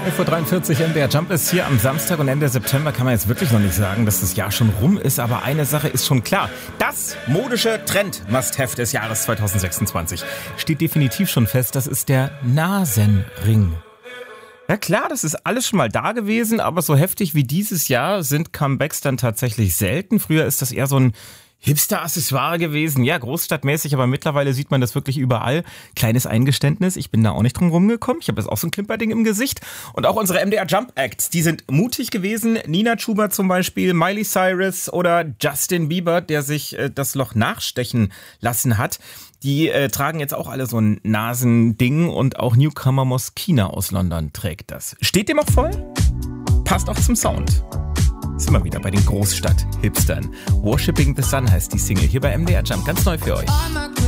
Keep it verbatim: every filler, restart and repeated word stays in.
elf Uhr dreiundvierzig, M D R Jump ist hier am Samstag und Ende September kann man jetzt wirklich noch nicht sagen, dass das Jahr schon rum ist, aber eine Sache ist schon klar. Das modische Trend-Must-Have des Jahres zwanzig sechsundzwanzig steht definitiv schon fest, das ist der Nasenring. Ja klar, das ist alles schon mal da gewesen, aber so heftig wie dieses Jahr sind Comebacks dann tatsächlich selten. Früher ist das eher so ein Hipster-Accessoire gewesen, ja, großstadtmäßig, aber mittlerweile sieht man das wirklich überall. Kleines Eingeständnis, ich bin da auch nicht drum rumgekommen, ich habe jetzt auch so ein Klimperding im Gesicht. Und auch unsere M D R Jump Acts, die sind mutig gewesen. Nina Chuba zum Beispiel, Miley Cyrus oder Justin Bieber, der sich äh, das Loch nachstechen lassen hat. Die äh, tragen jetzt auch alle so ein Nasending und auch Newcomer Moschina aus London trägt das. Steht dem auch voll? Passt auch zum Sound. Sind wir wieder bei den Großstadt-Hipstern. Worshipping the Sun heißt die Single hier bei M D R Jump. Ganz neu für euch.